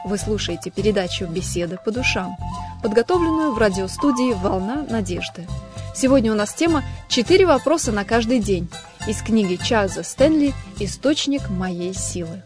Вы слушаете передачу «Беседы по душам», подготовленную в радиостудии «Волна надежды». Сегодня у нас тема «4 вопроса на каждый день» из книги Чарльза Стэнли «Источник моей силы».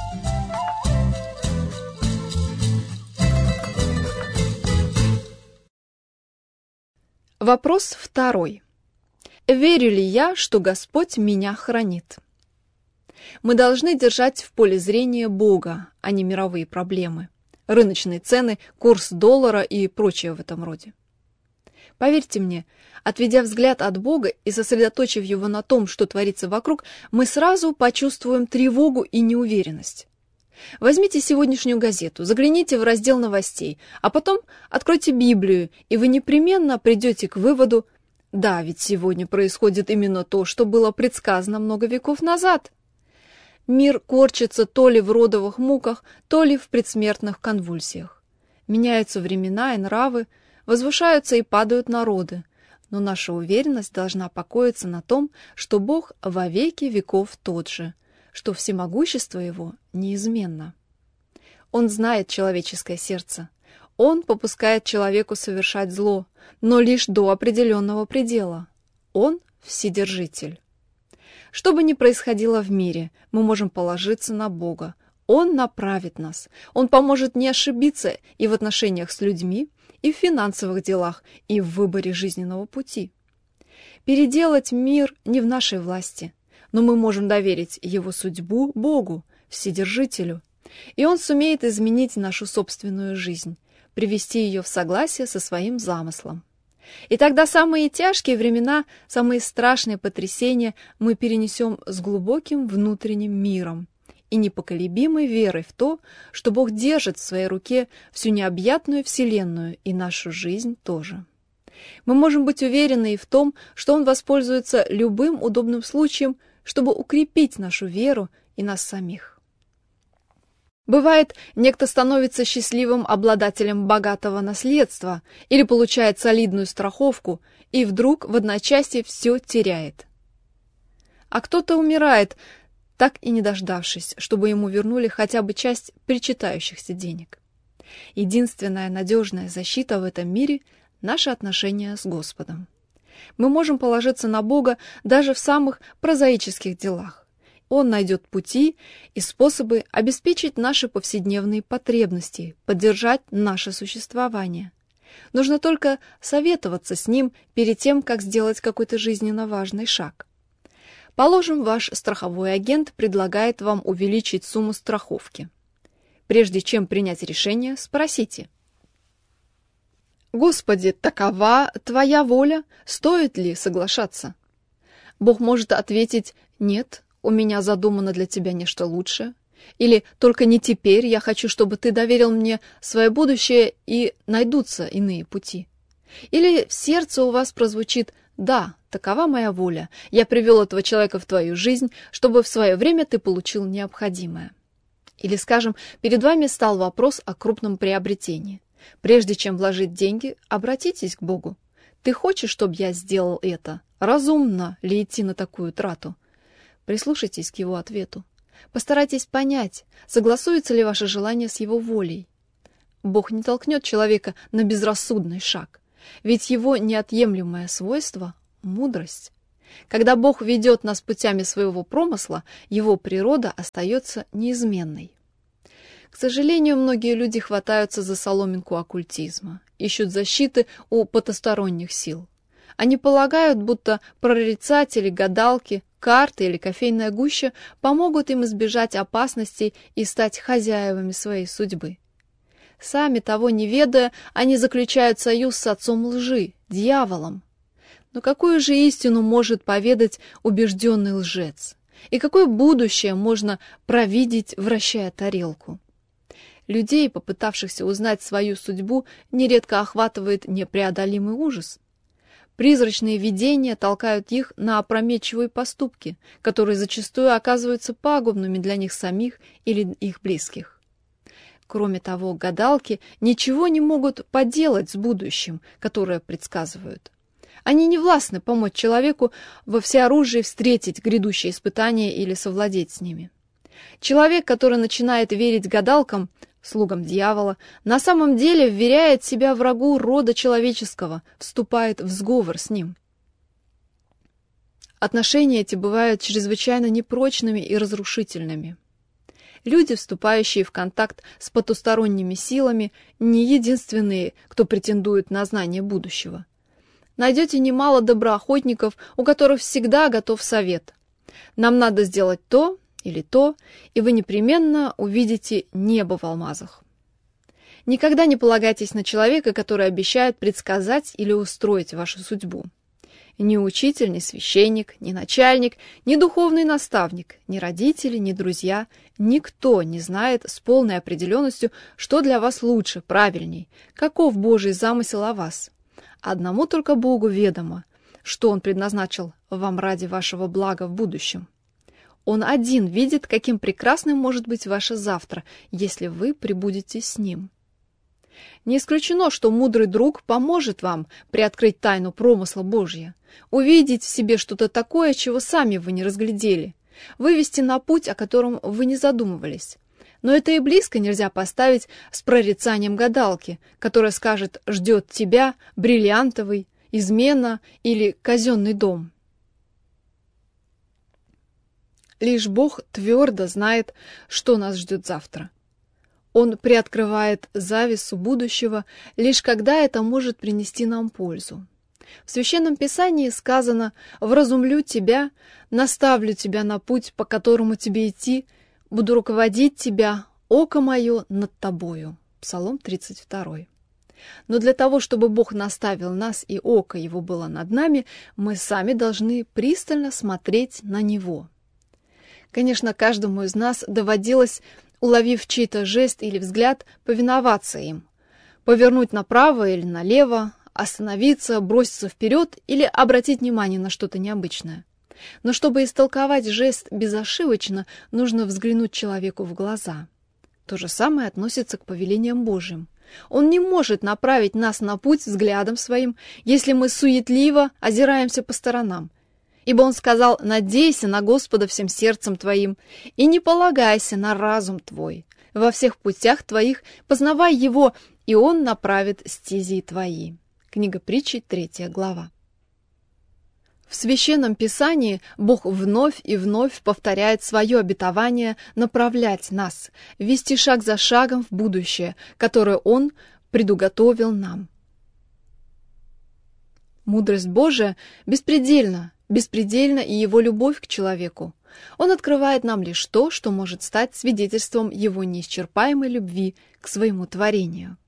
Вопрос 2. Верю ли я, что Господь меня хранит? Мы должны держать в поле зрения Бога, а не мировые проблемы, рыночные цены, курс доллара и прочее в этом роде. Поверьте мне, отведя взгляд от Бога и сосредоточив его на том, что творится вокруг, мы сразу почувствуем тревогу и неуверенность. Возьмите сегодняшнюю газету, загляните в раздел новостей, а потом откройте Библию, и вы непременно придете к выводу: да, ведь сегодня происходит именно то, что было предсказано много веков назад. Мир корчится то ли в родовых муках, то ли в предсмертных конвульсиях. Меняются времена и нравы, возвышаются и падают народы, но наша уверенность должна покоиться на том, что Бог во веки веков тот же, что всемогущество Его неизменно. Он знает человеческое сердце. Он попускает человеку совершать зло, но лишь до определенного предела. Он вседержитель. Что бы ни происходило в мире, мы можем положиться на Бога. Он направит нас. Он поможет не ошибиться и в отношениях с людьми, и в финансовых делах, и в выборе жизненного пути. Переделать мир не в нашей власти, но мы можем доверить его судьбу Богу, Вседержителю, и Он сумеет изменить нашу собственную жизнь, привести ее в согласие со своим замыслом. И тогда самые тяжкие времена, самые страшные потрясения мы перенесем с глубоким внутренним миром и непоколебимой верой в то, что Бог держит в своей руке всю необъятную вселенную и нашу жизнь тоже. Мы можем быть уверены и в том, что Он воспользуется любым удобным случаем, чтобы укрепить нашу веру и нас самих. Бывает, некто становится счастливым обладателем богатого наследства или получает солидную страховку, и вдруг в одночасье все теряет. А кто-то умирает, так и не дождавшись, чтобы ему вернули хотя бы часть причитающихся денег. Единственная надежная защита в этом мире – наши отношения с Господом. Мы можем положиться на Бога даже в самых прозаических делах. Он найдет пути и способы обеспечить наши повседневные потребности, поддержать наше существование. Нужно только советоваться с Ним перед тем, как сделать какой-то жизненно важный шаг. Положим, ваш страховой агент предлагает вам увеличить сумму страховки. Прежде чем принять решение, спросите: «Господи, такова Твоя воля? Стоит ли соглашаться?» Бог может ответить: «Нет, у меня задумано для тебя нечто лучшее». Или «Только не теперь, я хочу, чтобы ты доверил мне свое будущее, и найдутся иные пути». Или в сердце у вас прозвучит: «Да, такова моя воля, я привел этого человека в твою жизнь, чтобы в свое время ты получил необходимое». Или, скажем, перед вами стал вопрос о крупном приобретении. Прежде чем вложить деньги, обратитесь к Богу. «Ты хочешь, чтобы я сделал это? Разумно ли идти на такую трату?» Прислушайтесь к его ответу. Постарайтесь понять, согласуется ли ваше желание с его волей. Бог не толкнет человека на безрассудный шаг, ведь его неотъемлемое свойство – мудрость. Когда Бог ведет нас путями своего промысла, его природа остается неизменной. К сожалению, многие люди хватаются за соломинку оккультизма, ищут защиты у потусторонних сил. Они полагают, будто прорицатели, гадалки, карты или кофейная гуща помогут им избежать опасностей и стать хозяевами своей судьбы. Сами того не ведая, они заключают союз с отцом лжи, дьяволом. Но какую же истину может поведать убежденный лжец? И какое будущее можно провидеть, вращая тарелку? Людей, попытавшихся узнать свою судьбу, нередко охватывает непреодолимый ужас. Призрачные видения толкают их на опрометчивые поступки, которые зачастую оказываются пагубными для них самих или их близких. Кроме того, гадалки ничего не могут поделать с будущим, которое предсказывают. Они не властны помочь человеку во всеоружии встретить грядущие испытания или совладеть с ними. Человек, который начинает верить гадалкам, слугам дьявола, на самом деле вверяет себя врагу рода человеческого, вступает в сговор с ним. Отношения эти бывают чрезвычайно непрочными и разрушительными. Люди, вступающие в контакт с потусторонними силами, не единственные, кто претендует на знание будущего. Найдете немало доброохотников, у которых всегда готов совет. Нам надо сделать то или то, и вы непременно увидите небо в алмазах. Никогда не полагайтесь на человека, который обещает предсказать или устроить вашу судьбу. Ни учитель, ни священник, ни начальник, ни духовный наставник, ни родители, ни друзья, никто не знает с полной определенностью, что для вас лучше, правильней, каков Божий замысел о вас. Одному только Богу ведомо, что Он предназначил вам ради вашего блага в будущем. Он один видит, каким прекрасным может быть ваше завтра, если вы пребудете с Ним. Не исключено, что мудрый друг поможет вам приоткрыть тайну промысла Божья, увидеть в себе что-то такое, чего сами вы не разглядели, вывести на путь, о котором вы не задумывались. Но это и близко нельзя поставить с прорицанием гадалки, которая скажет «ждет тебя бриллиантовый, измена или казенный дом». Лишь Бог твердо знает, что нас ждет завтра. Он приоткрывает завесу будущего, лишь когда это может принести нам пользу. В Священном Писании сказано «Вразумлю тебя, наставлю тебя на путь, по которому тебе идти, буду руководить тебя, око мое над тобою». Псалом 32. Но для того, чтобы Бог наставил нас и око Его было над нами, мы сами должны пристально смотреть на Него. Конечно, каждому из нас доводилось, уловив чей-то жест или взгляд, повиноваться им, повернуть направо или налево, остановиться, броситься вперед или обратить внимание на что-то необычное. Но чтобы истолковать жест безошибочно, нужно взглянуть человеку в глаза. То же самое относится к повелениям Божьим. Он не может направить нас на путь взглядом своим, если мы суетливо озираемся по сторонам. Ибо Он сказал: «Надейся на Господа всем сердцем твоим, и не полагайся на разум твой. Во всех путях твоих познавай Его, и Он направит стези твои». Книга Притчи, 3 глава. В Священном Писании Бог вновь и вновь повторяет свое обетование направлять нас, вести шаг за шагом в будущее, которое Он предуготовил нам. Мудрость Божия беспредельна и Его любовь к человеку. Он открывает нам лишь то, что может стать свидетельством Его неисчерпаемой любви к своему творению.